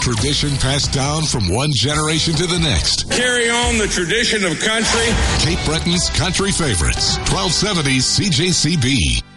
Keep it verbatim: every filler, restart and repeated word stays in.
Tradition passed down from one generation to the next. Carry on the tradition of country. Cape Breton's Country Favorites, twelve seventy C J C B.